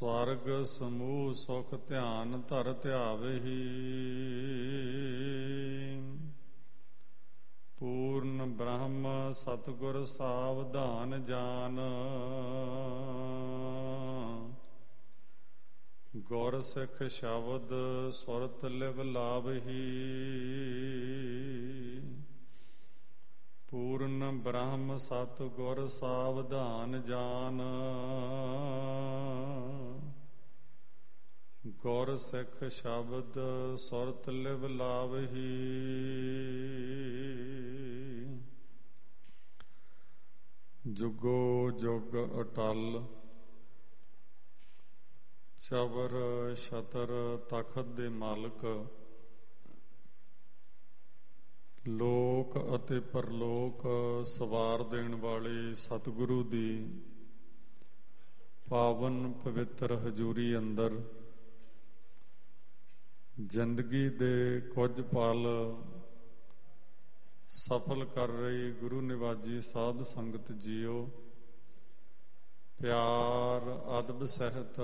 ਸਵਰਗ ਸਮੂਹ ਸੁਖ ਧਿਆਨ ਧਰ ਧਿਆਵਹੀ। ਪੂਰਨ ਬ੍ਰਹਮ ਸਤਿਗੁਰ ਸਾਵਧਾਨ ਜਾਨ। ਗੁਰ ਸਿੱਖ ਸ਼ਬਦ ਸੁਰਤ ਲਿਵ ਲਾਵਹੀ। ਪੂਰਨ ਬ੍ਰਹਮ ਸਤਿਗੁਰ ਸਾਵਧਾਨ ਜਾਨ। ਗੁਰ ਸਿੱਖ ਸ਼ਬਦ ਸੁਰਤ ਲਿਵ ਲਾਵਹੀ। ਜੁਗੋ ਜੁਗ ਅਟਲ ਚਬਰ ਛਤਰ ਤਖਤ ਦੇ ਮਾਲਕ, ਲੋਕ ਅਤੇ ਪਰਲੋਕ ਸਵਾਰ ਦੇਣ ਵਾਲੇ ਸਤਿਗੁਰੂ ਦੀ ਪਾਵਨ ਪਵਿੱਤਰ ਹਜ਼ੂਰੀ ਅੰਦਰ ਜ਼ਿੰਦਗੀ ਦੇ ਕੁਝ ਪਲ ਸਫਲ ਕਰ ਰਹੀ ਗੁਰੂ ਨਿਵਾਜੀ ਸਾਧ ਸੰਗਤ ਜੀਓ, ਪਿਆਰ ਅਦਬ ਸਹਿਤ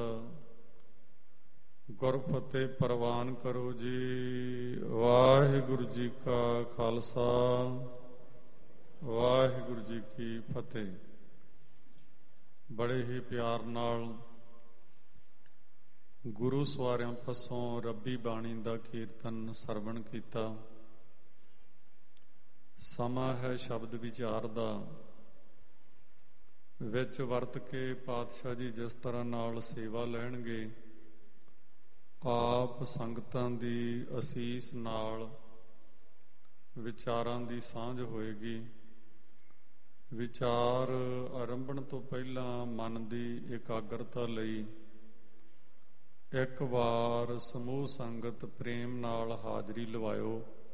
ਗੁਰਫਤਿਹ ਪ੍ਰਵਾਨ ਕਰੋ ਜੀ। ਵਾਹਿਗੁਰੂ ਜੀ ਕਾ ਖਾਲਸਾ, ਵਾਹਿਗੁਰੂ ਜੀ ਕੀ ਫਤਿਹ। ਬੜੇ ਹੀ ਪਿਆਰ ਨਾਲ ਗੁਰੂ ਸਵਾਰਿਆਂ ਪਾਸੋਂ ਰੱਬੀ ਬਾਣੀ ਦਾ ਕੀਰਤਨ ਸਰਵਣ ਕੀਤਾ। ਸਮਾਂ ਹੈ ਸ਼ਬਦ ਵਿਚਾਰ ਦਾ। ਵਿੱਚ ਵਰਤ ਕੇ ਪਾਤਸ਼ਾਹ ਜੀ ਜਿਸ ਤਰ੍ਹਾਂ ਨਾਲ ਸੇਵਾ ਲੈਣਗੇ, ਆਪ ਸੰਗਤਾਂ ਦੀ ਅਸੀਸ ਨਾਲ ਵਿਚਾਰਾਂ ਦੀ ਸਾਂਝ ਹੋਏਗੀ। ਵਿਚਾਰ ਆਰੰਭਣ ਤੋਂ ਪਹਿਲਾਂ ਮਨ ਦੀ ਇਕਾਗਰਤਾ ਲਈ ਇੱਕ ਵਾਰ ਸਮੂਹ ਸੰਗਤ ਪ੍ਰੇਮ ਨਾਲ ਹਾਜ਼ਰੀ ਲਵਾਇਓ।